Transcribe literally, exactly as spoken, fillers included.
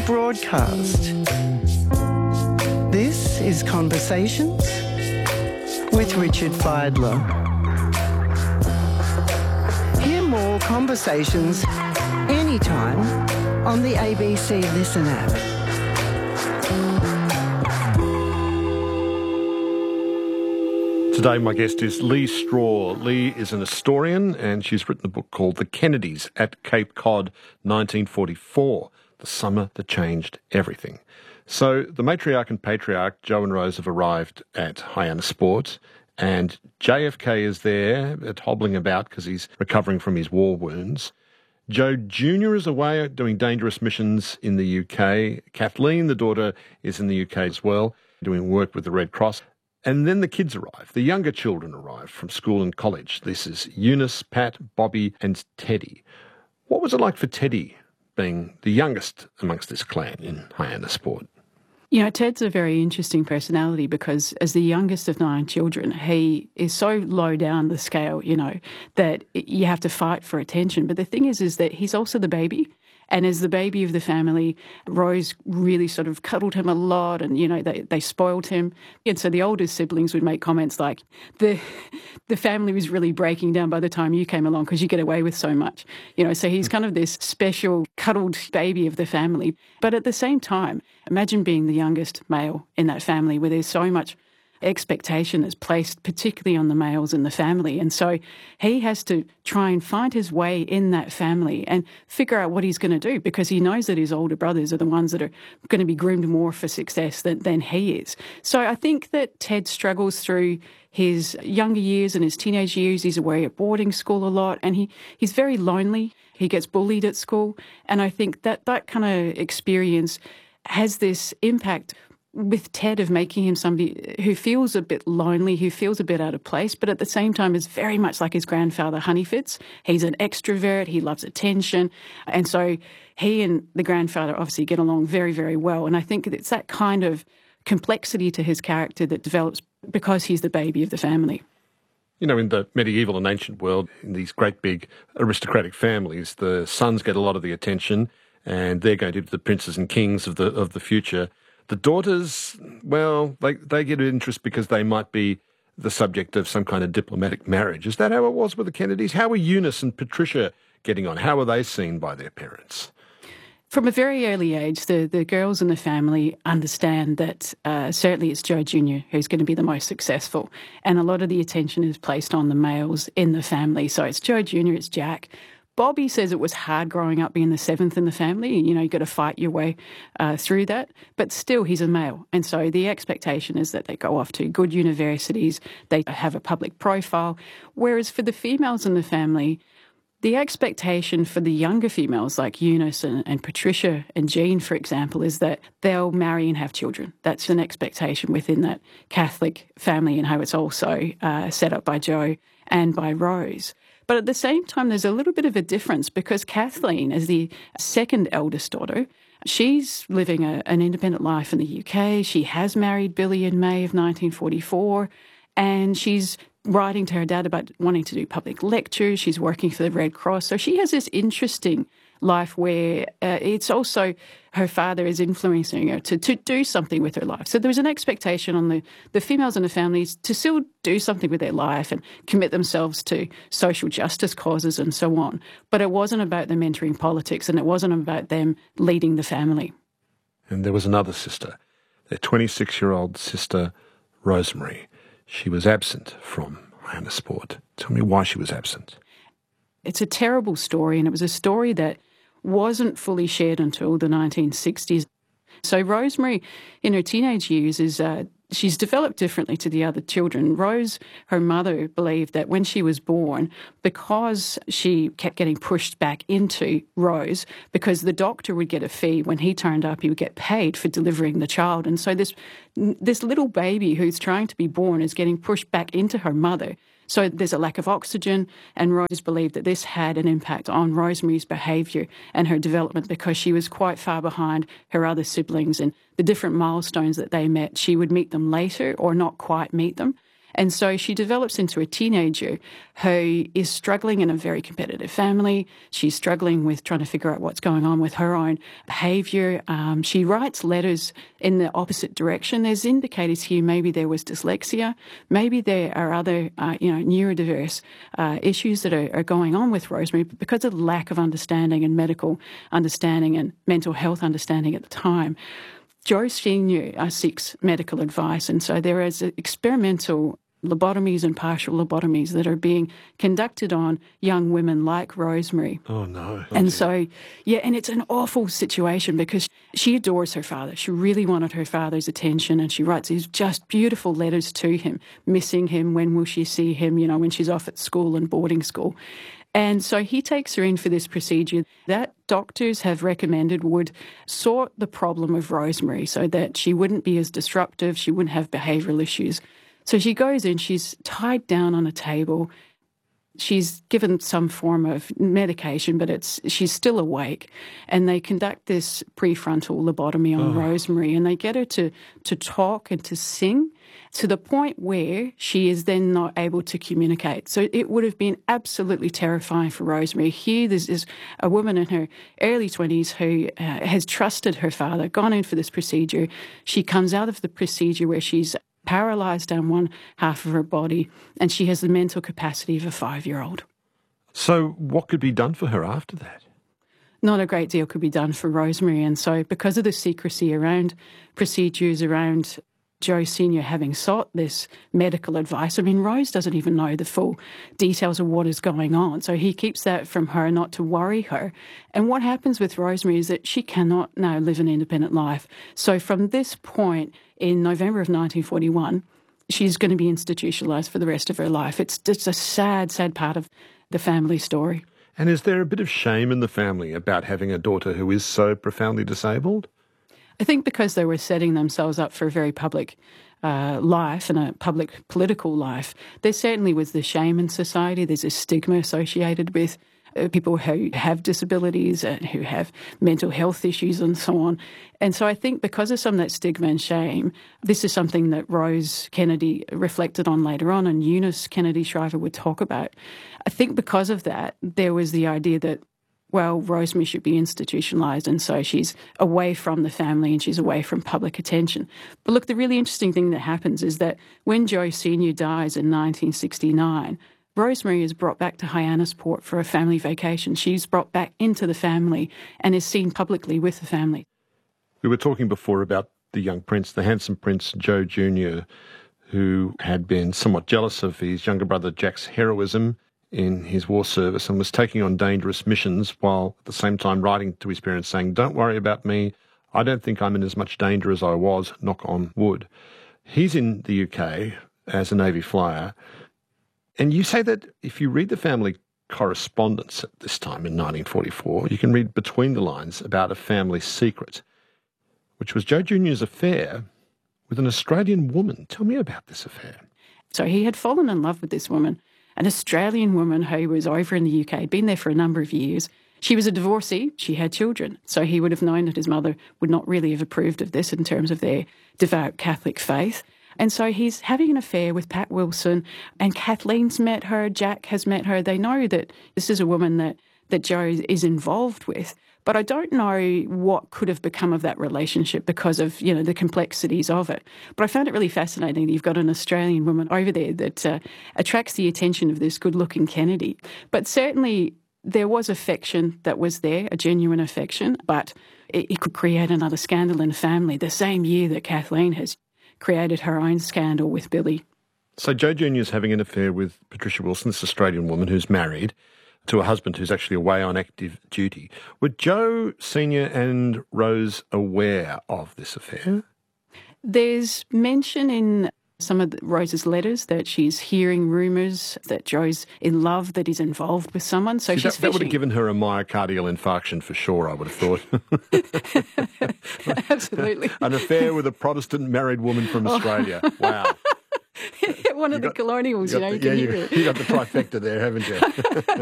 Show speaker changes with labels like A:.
A: broadcast. This is Conversations with Richard Fidler. Hear more conversations anytime on the A B C Listen app.
B: Today my guest is Lee Straw. Lee is an historian and she's written a book called The Kennedys at Cape Cod, nineteen forty-four, the summer that changed everything. So the matriarch and patriarch, Joe and Rose, have arrived at Hyannisport, and J F K is there at hobbling about because he's recovering from his war wounds. Joe Junior is away doing dangerous missions in the U K. Kathleen, the daughter, is in the U K as well, doing work with the Red Cross. And then the kids arrive. The younger children arrive from school and college. This is Eunice, Pat, Bobby and Teddy. What was it like for Teddy being the youngest amongst this clan in Hyannisport?
C: You know, Ted's a very interesting personality because as the youngest of nine children, he is so low down the scale, you know, that you have to fight for attention. But the thing is, is that he's also the baby. And as the baby of the family, Rose really sort of cuddled him a lot and, you know, they, they spoiled him. And so the older siblings would make comments like, the the family was really breaking down by the time you came along because you get away with so much. You know, so he's kind of this special cuddled baby of the family. But at the same time, imagine being the youngest male in that family where there's so much expectation is placed particularly on the males in the family. And so he has to try and find his way in that family and figure out what he's going to do because he knows that his older brothers are the ones that are going to be groomed more for success than, than he is. So I think that Ted struggles through his younger years and his teenage years. He's away at boarding school a lot and he, he's very lonely. He gets bullied at school. And I think that that kind of experience has this impact with Ted of making him somebody who feels a bit lonely, who feels a bit out of place, but at the same time is very much like his grandfather, Honeyfitz. He's an extrovert, he loves attention, and so he and the grandfather obviously get along very, very well. And I think it's that kind of complexity to his character that develops because he's the baby of the family.
B: You know, in the medieval and ancient world, in these great big aristocratic families, the sons get a lot of the attention and they're going to be the princes and kings of the of the future. The daughters, well, they, they get interest because they might be the subject of some kind of diplomatic marriage. Is that how it was with the Kennedys? How were Eunice and Patricia getting on? How were they seen by their parents?
C: From a very early age, the, the girls in the family understand that uh, certainly it's Joe Junior who's going to be the most successful. And a lot of the attention is placed on the males in the family. So it's Joe Junior, it's Jack. Bobby says it was hard growing up being the seventh in the family. You know, you've got to fight your way uh, through that. But still, he's a male. And so the expectation is that they go off to good universities, they have a public profile. Whereas for the females in the family, the expectation for the younger females like Eunice and, and Patricia and Jean, for example, is that they'll marry and have children. That's an expectation within that Catholic family and how it's also uh, set up by Joe and by Rose. But at the same time, there's a little bit of a difference because Kathleen, as the second eldest daughter, she's living a, an independent life in the U K. She has married Billy in May of nineteen forty-four, and she's writing to her dad about wanting to do public lectures. She's working for the Red Cross. So she has this interesting life where uh, it's also her father is influencing her to, to do something with her life. So there was an expectation on the, the females in the families to still do something with their life and commit themselves to social justice causes and so on. But it wasn't about them entering politics and it wasn't about them leading the family.
B: And there was another sister, their twenty-six-year-old sister, Rosemary. She was absent from Hyannisport. Tell me why she was absent.
C: It's a terrible story, and it was a story that wasn't fully shared until the nineteen sixties. So Rosemary, in her teenage years, is uh, she's developed differently to the other children. Rose, her mother, believed that when she was born, because she kept getting pushed back into Rose, because the doctor would get a fee when he turned up, he would get paid for delivering the child. And so this this little baby who's trying to be born is getting pushed back into her mother. So there's a lack of oxygen, and Rose believed that this had an impact on Rosemary's behaviour and her development because she was quite far behind her other siblings, and the different milestones that they met, she would meet them later or not quite meet them. And so she develops into a teenager who is struggling in a very competitive family. She's struggling with trying to figure out what's going on with her own behaviour. Um, she writes letters in the opposite direction. There's indicators here maybe there was dyslexia, maybe there are other uh, you know, neurodiverse uh, issues that are, are going on with Rosemary, but because of the lack of understanding and medical understanding and mental health understanding at the time, Joe Senior uh, seeks medical advice, and so there is experimental lobotomies and partial lobotomies that are being conducted on young women like Rosemary.
B: Oh, no. Oh,
C: and
B: dear.
C: so, yeah, and it's an awful situation because she adores her father. She really wanted her father's attention, and she writes these just beautiful letters to him, missing him, when will she see him, you know, when she's off at school and boarding school. And so he takes her in for this procedure that doctors have recommended would sort the problem of Rosemary so that she wouldn't be as disruptive, she wouldn't have behavioural issues. So she goes in, she's tied down on a table, she's given some form of medication, but it's she's still awake, and they conduct this prefrontal lobotomy on
B: Oh.
C: Rosemary, and they get her to, to talk and to sing to the point where she is then not able to communicate. So it would have been absolutely terrifying for Rosemary. Here there's is a woman in her early twenties who uh, has trusted her father, gone in for this procedure. She comes out of the procedure where she's paralysed down one half of her body, and she has the mental capacity of a five-year-old.
B: So what could be done for her after that?
C: Not a great deal could be done for Rosemary, and so because of the secrecy around procedures, around Joe Senior having sought this medical advice, I mean, Rose doesn't even know the full details of what is going on, so he keeps that from her not to worry her. And what happens with Rosemary is that she cannot now live an independent life. So from this point, in November of nineteen forty-one, she's going to be institutionalised for the rest of her life. It's just a sad, sad part of the family story.
B: And is there a bit of shame in the family about having a daughter who is so profoundly disabled?
C: I think because they were setting themselves up for a very public uh, life and a public political life, there certainly was the shame in society. There's a stigma associated with uh, people who have disabilities and who have mental health issues and so on. And so I think because of some of that stigma and shame, this is something that Rose Kennedy reflected on later on, and Eunice Kennedy Shriver would talk about. I think because of that, there was the idea that, well, Rosemary should be institutionalised, and so she's away from the family and she's away from public attention. But look, the really interesting thing that happens is that when Joe Senior dies in nineteen sixty-nine, Rosemary is brought back to Hyannisport for a family vacation. She's brought back into the family and is seen publicly with the family.
B: We were talking before about the young prince, the handsome Prince Joe Junior, who had been somewhat jealous of his younger brother Jack's heroism in his war service and was taking on dangerous missions while at the same time writing to his parents saying, "Don't worry about me. I don't think I'm in as much danger as I was, knock on wood." He's in the U K as a Navy flyer. And you say that if you read the family correspondence at this time in nineteen forty-four, you can read between the lines about a family secret, which was Joe Junior's affair with an Australian woman. Tell me about this affair.
C: So he had fallen in love with this woman, an Australian woman who was over in the U K, been there for a number of years. She was a divorcee, she had children, so he would have known that his mother would not really have approved of this in terms of their devout Catholic faith. And so he's having an affair with Pat Wilson, and Kathleen's met her, Jack has met her. They know that this is a woman that, that Joe is involved with. But I don't know what could have become of that relationship because of, you know, the complexities of it. But I found it really fascinating that you've got an Australian woman over there that uh, attracts the attention of this good-looking Kennedy. But certainly there was affection that was there, a genuine affection, but it, it could create another scandal in the family the same year that Kathleen has created her own scandal with Billy.
B: So Joe Junior's having an affair with Patricia Wilson, this Australian woman who's married to a husband who's actually away on active duty. Were Joe Senior and Rose aware of this affair?
C: There's mention in some of the, Rose's letters that she's hearing rumours that Joe's in love, that he's involved with someone. So
B: See,
C: she's
B: that, that would have
C: fishing.
B: given her a myocardial infarction for sure, I would have thought.
C: Absolutely.
B: An affair with a Protestant married woman from Australia. Wow.
C: One of
B: You
C: the
B: got-
C: colonials, you,
B: got
C: know,
B: the-
C: you can
B: yeah,
C: hear
B: you,
C: it.
B: you got the trifecta there, haven't you?